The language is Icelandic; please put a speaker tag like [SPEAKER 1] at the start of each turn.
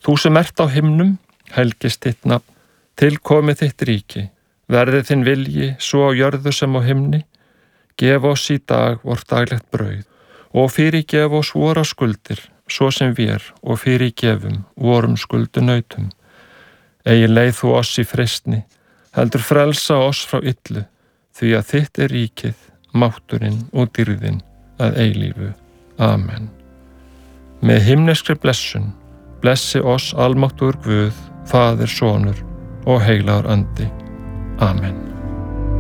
[SPEAKER 1] Þú sem ert á himnum, helgist þitt nafn, tilkomi þitt ríki, verði þinn vilji svo á jörðu sem á himni, gef oss í dag vort daglegt brauð og fyrirgef oss vora skuldir, svo sem vér og fyrirgefum vorum skuldunautum. Eigi leið þú oss í freistni, heldur frelsa oss frá illu, því að þitt er ríkið, mátturinn og dýrðin að eilífu. Amen. Með himneskri blessun, blessi oss almáttugur Guð, Faðir, Sonur og heilagur andi. Amen.